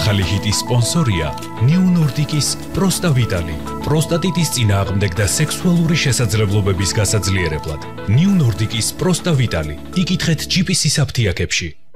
ახალი ჰიტის სპონსორია New Nordic-ის Prosta Vitali. პროსტატიტის წინააღმდეგ და სექსუალური შესაძლებლობების გასაძლიერებლად. New Nordic-ის Prosta Vitali. იკითხეთ GPC-ის აფთიაქებში.